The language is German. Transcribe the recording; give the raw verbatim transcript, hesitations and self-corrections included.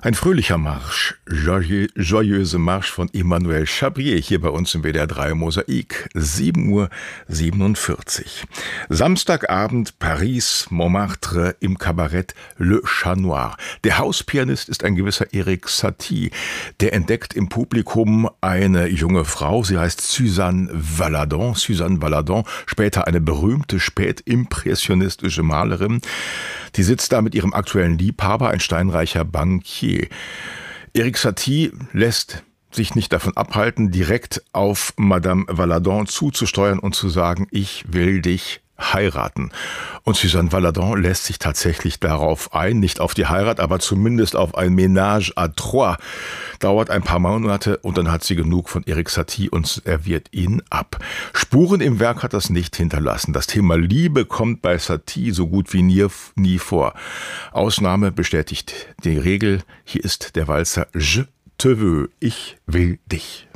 Ein fröhlicher Marsch, Joyeux, joyeuse Marsch von Emmanuel Chabrier hier bei uns im W D R drei Mosaik, sieben Uhr siebenundvierzig. Samstagabend Paris, Montmartre im Kabarett Le Chat Noir. Der Hauspianist ist ein gewisser Erik Satie. Der entdeckt im Publikum eine junge Frau, sie heißt Suzanne Valadon, Suzanne Valadon, später eine berühmte spätimpressionistische Malerin. Die sitzt da mit ihrem aktuellen Liebhaber, ein steinreicher Bankier. Erik Satie lässt sich nicht davon abhalten, direkt auf Madame Valadon zuzusteuern und zu sagen, ich will dich heiraten. Und Suzanne Valadon lässt sich tatsächlich darauf ein, nicht auf die Heirat, aber zumindest auf ein Ménage à trois. Dauert ein paar Monate und dann hat sie genug von Erik Satie und serviert ihn ab. Spuren im Werk hat das nicht hinterlassen. Das Thema Liebe kommt bei Satie so gut wie nie, nie vor. Ausnahme bestätigt die Regel. Hier ist der Walzer Je te veux, ich will dich.